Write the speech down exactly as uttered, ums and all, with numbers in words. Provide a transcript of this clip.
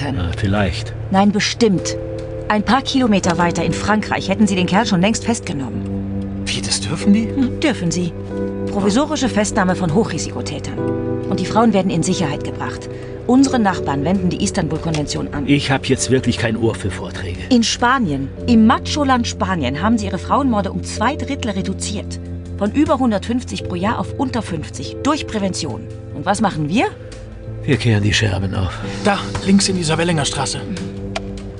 können. Ja, vielleicht. Nein, bestimmt. Ein paar Kilometer weiter in Frankreich hätten sie den Kerl schon längst festgenommen. Wie, das dürfen die? Hm, dürfen sie. Provisorische Festnahme von Hochrisikotätern. Und die Frauen werden in Sicherheit gebracht. Unsere Nachbarn wenden die Istanbul-Konvention an. Ich habe jetzt wirklich kein Ohr für Vorträge. In Spanien, im Macholand Spanien, haben sie ihre Frauenmorde um zwei Drittel reduziert. Von über hundertfünfzig pro Jahr auf unter fünfzig. Durch Prävention. Und was machen wir? Wir kehren die Scherben auf. Da, links in die Isabellinger Straße.